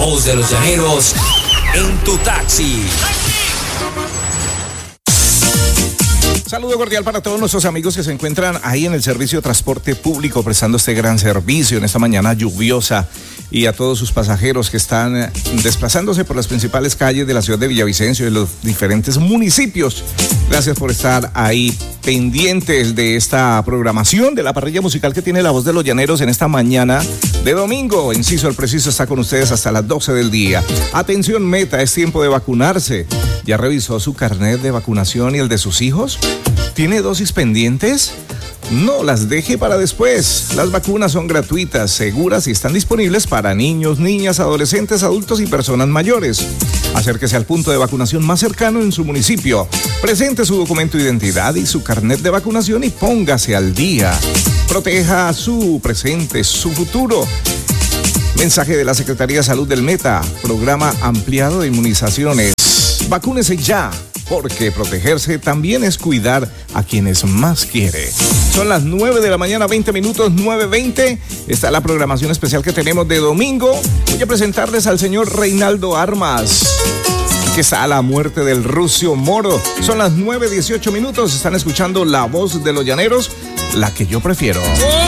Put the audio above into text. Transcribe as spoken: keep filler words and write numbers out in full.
voz de los llaneros en tu taxi. Saludo cordial para todos nuestros amigos que se encuentran ahí en el servicio de transporte público prestando este gran servicio en esta mañana lluviosa, y a todos sus pasajeros que están desplazándose por las principales calles de la ciudad de Villavicencio y de los diferentes municipios. Gracias por estar ahí pendientes de esta programación de la parrilla musical que tiene La Voz de los Llaneros en esta mañana de domingo. Inciso el Preciso está con ustedes hasta las doce del día. Atención Meta, es tiempo de vacunarse. ¿Ya revisó su carnet de vacunación y el de sus hijos? ¿Tiene dosis pendientes? No las deje para después. Las vacunas son gratuitas, seguras y están disponibles para niños, niñas, adolescentes, adultos y personas mayores. Acérquese al punto de vacunación más cercano en su municipio. Presente su documento de identidad y su carnet de vacunación y póngase al día. Proteja su presente, su futuro. Mensaje de la Secretaría de Salud del Meta. Programa ampliado de inmunizaciones. Vacúnese ya, porque protegerse también es cuidar a quienes más quiere. Son las nueve de la mañana, veinte minutos, nueve veinte. Esta es la programación especial que tenemos de domingo. Voy a presentarles al señor Reinaldo Armas, que está a la muerte del Rucio Moro. Son las nueve dieciocho minutos. Están escuchando La Voz de los Llaneros, la que yo prefiero.